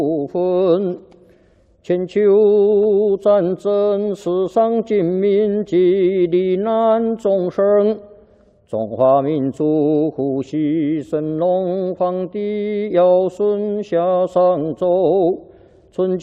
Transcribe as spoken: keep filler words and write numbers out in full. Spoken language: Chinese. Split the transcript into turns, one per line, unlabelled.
部分。全球战争，世上尽民及罹难众生。中华民族呼吸神龙皇帝尧舜夏商周。春秋